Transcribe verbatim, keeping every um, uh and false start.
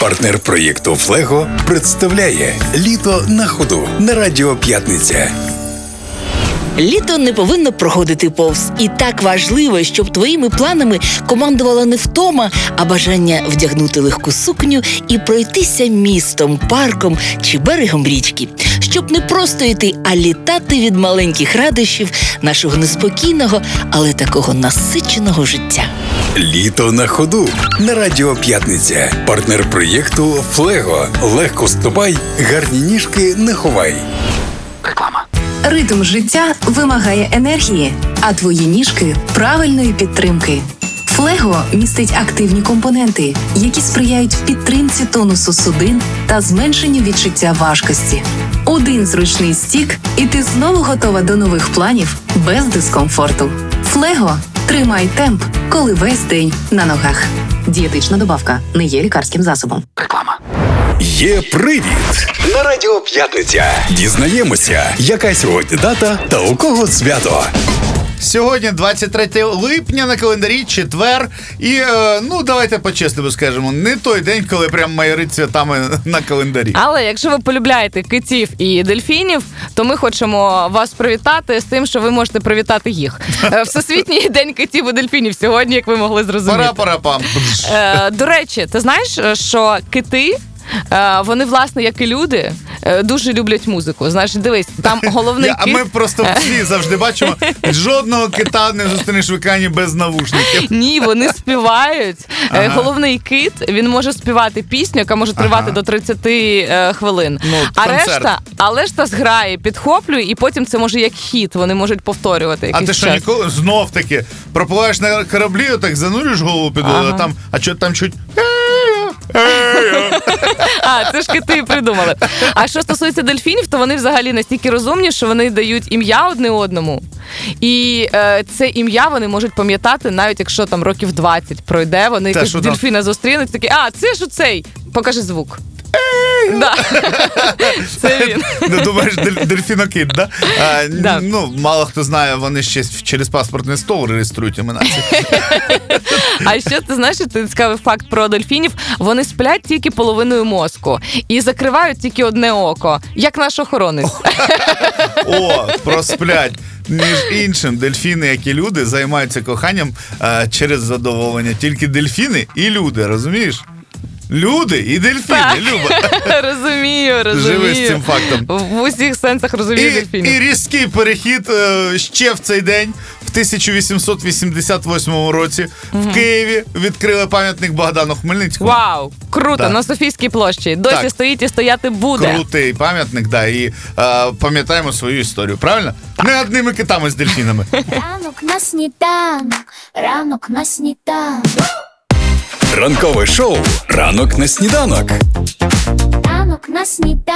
Партнер проєкту «Флего» представляє «Літо на ходу» на Радіо П'ятниця. Літо не повинно проходити повз. І так важливо, щоб твоїми планами командувала не втома, а бажання вдягнути легку сукню і пройтися містом, парком чи берегом річки. Щоб не просто йти, а літати від маленьких радощів нашого неспокійного, але такого насиченого життя. «Літо на ходу» на Радіо П'ятниця. Партнер проєкту «Флего». Легко ступай, гарні ніжки не ховай. Реклама. Ритм життя вимагає енергії, а твої ніжки – правильної підтримки. Флего містить активні компоненти, які сприяють підтримці тонусу судин та зменшенню відчуття важкості. Один зручний стік, і ти знову готова до нових планів без дискомфорту. Флего – тримай темп, коли весь день на ногах. Дієтична добавка не є лікарським засобом. Реклама. Є привід на Радіо П'ятниця. Дізнаємося, яка сьогодні дата та у кого свято. Сьогодні двадцять третє липня, на календарі четвер. І, е, ну, давайте по-чесному скажемо, не той день, коли прям майорить святами на календарі. Але якщо ви полюбляєте китів і дельфінів, то ми хочемо вас привітати з тим, що ви можете привітати їх. Всесвітній день китів і дельфінів сьогодні, як ви могли зрозуміти. Пара-пара-пам. Е, до речі, ти знаєш, що кити, вони, власне, як і люди, дуже люблять музику. Знаєш, дивись, там головний Я, кит... А ми просто всі завжди бачимо, жодного кита не зустрінеш в екрані без навушників. Ні, вони співають. Ага. Головний кит, він може співати пісню, яка може тривати ага. до тридцяти е, хвилин. Ну, а решта, а решта зграє, підхоплює, і потім це може як хіт, вони можуть повторювати якийсь час. А ти час. що, ніколи знов таки пропливаєш на кораблі, отак занурюєш голову під воду, ага. а там, а що там чуть... А, це ж кити придумали. А що стосується дельфінів, то вони взагалі настільки розумні, що вони дають ім'я одне одному. І е, це ім'я вони можуть пам'ятати, навіть якщо там років двадцять пройде, вони якось дельфіна там... зустрінуть, такі, а, це ж оцей, покажи звук. Да. Це він. Ну, думаєш, дельфінокит, да? А, да? Ну, мало хто знає, вони ще через паспортний стол реєструють імена. А ще ти знаєш, це цікавий факт про дельфінів. Вони сплять тільки половиною мозку і закривають тільки одне око, як наш охоронець. О, про сплять. Між іншим, дельфіни, як і люди, займаються коханням а, через задоволення. Тільки дельфіни і люди, розумієш? Люди і дельфіни, так. Люба. Розумію, розумію. Живи з цим фактом. В усіх сенсах розумію і, дельфінів. І різкий перехід е, ще в цей день, в тисяча вісімсот вісімдесят восьмому році, угу. в Києві відкрили пам'ятник Богдану Хмельницькому. Вау, круто, да. На Софійській площі. Досі так. стоїть і стояти буде. Крутий пам'ятник, да, і е, пам'ятаємо свою історію, правильно? Так. Не одними китами з дельфінами. Ранок на сніданок, ранок на сніданок. Ранкове шоу «Ранок на сніданок». Ранок на сніданок.